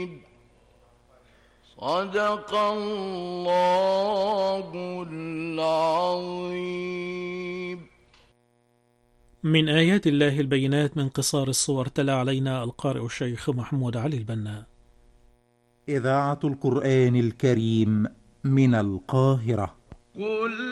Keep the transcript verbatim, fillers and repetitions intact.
صدق الله العظيم. من آيات الله البينات من قصار الصور تلا علينا القارئ الشيخ محمود علي البنا. إذاعة القرآن الكريم من القاهرة. قل